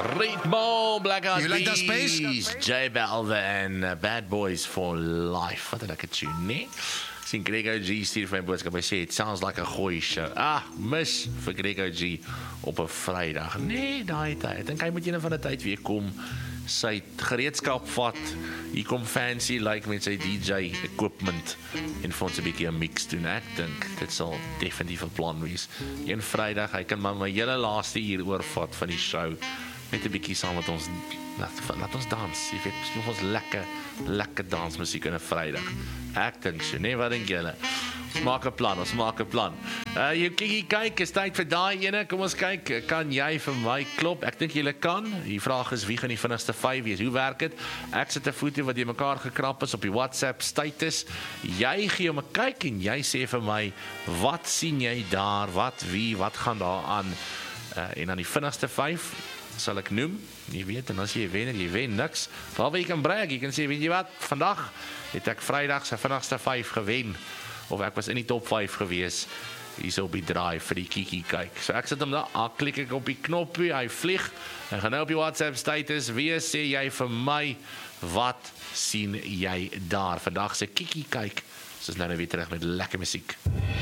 Ritmo, Black Eyed You like that Peas, space? J Balvin en Bad Boys for Life. Wat 'n lekker tune, nee? Sien Greg OG stuur vir my boodskap. Hy sê, it sounds like a goeie show. Mis vir Greg OG op 'n Vrydag. Nee, daai tyd. Ek dink hy moet een van die tyd weer kom. Sy gereedskap vat. Hier kom Fancy like met sy DJ equipment en vir ons 'n bietjie 'n mix doen. Ek dink dit sal definitief 'n plan wees. Een Vrydag, hy kan maar my hele laaste uur oorvat van die show net 'n bietjie saam met ons laat ons dans. Jy weet, speel ons lekker dansmusiek in 'n Vrydag. Ek dink so, nee, wat dink julle? Ons maak 'n plan. Jy kyk, is tyd vir daai ene. Kom ons kyk, kan jy vir my klop? Ek dink julle kan. Die vraag is, wie gaan die vinnigste 5 wees? Hoe werk dit? Ek sit 'n foto wat jy mekaar gekrap is op die WhatsApp status. Jy gee hom 'n kyk en jy sê vir my, wat sien jy daar? Wat gaan daar aan? En dan die vinnigste 5 sal ek noem. Jy weet, en as jy wen niks. Behalwe jy kan brag, jy kan sê, weet jy wat? Vandag het ek Vrydag se vinnigste 5 gewen. Of ek was in die top 5 gewees. Hier so op die draai vir die Kiki kyk. So ek sit hom daar, klik ek op die knoppie, hy vlieg. En gaan nou op die WhatsApp status, wie sê jy vir my, wat sien jy daar? Vandag se Kiki kyk. Soos nou weer terug met lekker musiek.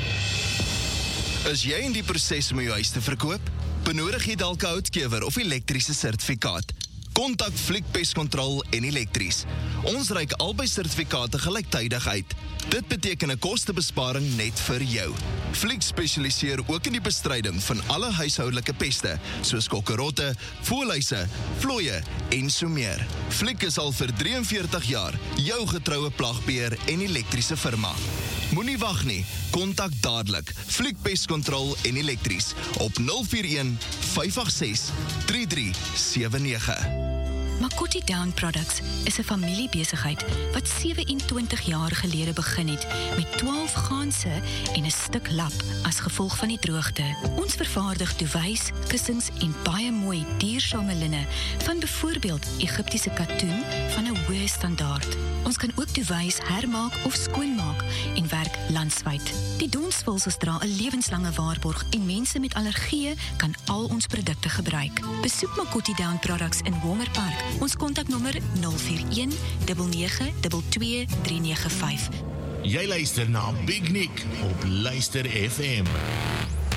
Is jy in die proses om jou huis te verkoop? Benodig jy dalk 'n houtkewer of elektriese sertifikaat? Kontak Fliek Pest Control en Elektries. Ons reik albei sertifikate gelyktydig uit. Dit beteken 'n kostebesparing net vir jou. Fliek spesialiseer ook in die bestryding van alle huishoudelike peste, soos kokkerotte, voëlhuise, vlooie en so meer. Fliek is al vir 43 jaar jou getroue plagbeheer en elektriese firma. Moenie wag nie, kontak dadelik Fliek Pest Control en Elektries op 041 586 3379. Makoti Down Products is 'n familiebesigheid wat 27 jaar gelede begin het met 12 ganse en 'n stuk lap as gevolg van die droogte. Ons vervaardig duwys, kussings en baie mooi duursame linne van byvoorbeeld Egiptiese katoen van 'n hoë standaard. Ons kan ook duwys hermaak of skoonmaak en werk landwyd. Die donsvulsels dra 'n lewenslange waarborg en mense met allergieë kan al ons produkte gebruik. Besoek Makoti Down Products in Homer Park. Ons kontaknommer 041 992 395. Jy luister na Big Nick op Luister FM.